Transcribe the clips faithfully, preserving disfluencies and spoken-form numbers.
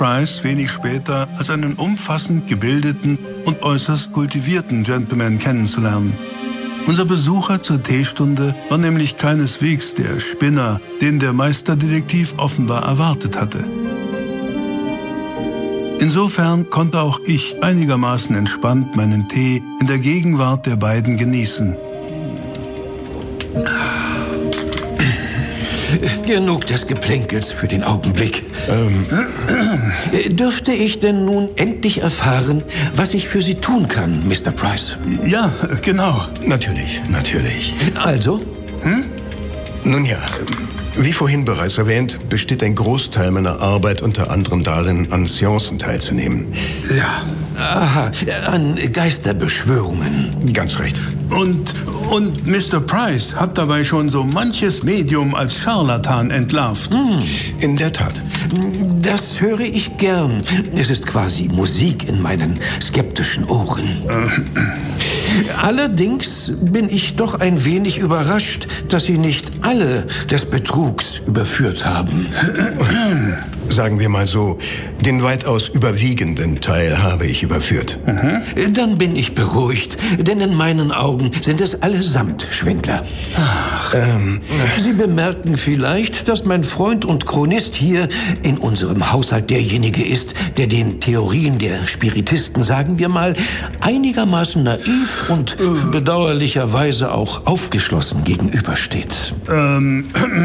Price wenig später als einen umfassend gebildeten und äußerst kultivierten Gentleman kennenzulernen. Unser Besucher zur Teestunde war nämlich keineswegs der Spinner, den der Meisterdetektiv offenbar erwartet hatte. Insofern konnte auch ich einigermaßen entspannt meinen Tee in der Gegenwart der beiden genießen. Genug des Geplänkels für den Augenblick. Ähm. Dürfte ich denn nun endlich erfahren, was ich für Sie tun kann, Mister Price? Ja, genau. Natürlich, natürlich. Also? Hm? Nun ja, wie vorhin bereits erwähnt, besteht ein Großteil meiner Arbeit unter anderem darin, an Seancen teilzunehmen. Ja. Aha, an Geisterbeschwörungen. Ganz recht. Und, und Mister Price hat dabei schon so manches Medium als Scharlatan entlarvt. Hm. In der Tat. Das höre ich gern. Es ist quasi Musik in meinen skeptischen Ohren. Allerdings bin ich doch ein wenig überrascht, dass Sie nicht alle des Betrugs überführt haben. Sagen wir mal so, den weitaus überwiegenden Teil habe ich überführt. Mhm. Dann bin ich beruhigt, denn in meinen Augen sind es allesamt Schwindler. Ach, ähm, Sie bemerken vielleicht, dass mein Freund und Chronist hier in unserem Haushalt derjenige ist, der den Theorien der Spiritisten, sagen wir mal, einigermaßen naiv und bedauerlicherweise auch aufgeschlossen gegenübersteht. Ähm,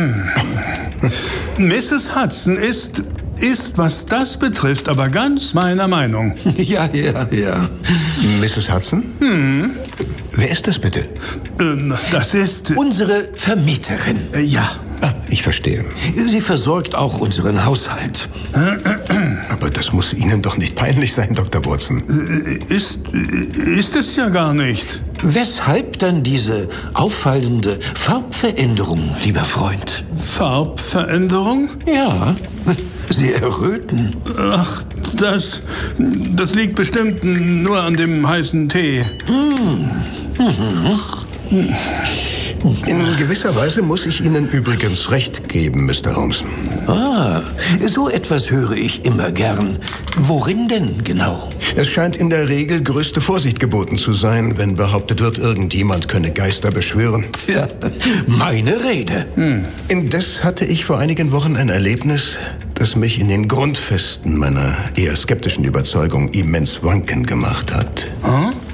Misses Hudson ist, ist, was das betrifft, aber ganz meiner Meinung. Ja, ja, ja. Misses Hudson? Hm. Wer ist das bitte? Ähm, das ist... Unsere Vermieterin. Äh, ja. Ah, ich verstehe. Sie versorgt auch unseren Haushalt. Aber das muss Ihnen doch nicht peinlich sein, Doktor Watson. Äh, ist, ist es ja gar nicht. Weshalb dann diese auffallende Farbveränderung, lieber Freund? Farbveränderung? Ja, Sie erröten. Ach, das, das liegt bestimmt nur an dem heißen Tee. Hm. Mhm. In gewisser Weise muss ich Ihnen übrigens recht geben, Mister Holmes. Ah, so etwas höre ich immer gern. Worin denn genau? Es scheint in der Regel größte Vorsicht geboten zu sein, wenn behauptet wird, irgendjemand könne Geister beschwören. Ja, meine Rede. Hm. Indes hatte ich vor einigen Wochen ein Erlebnis, das mich in den Grundfesten meiner eher skeptischen Überzeugung immens wanken gemacht hat. Hm?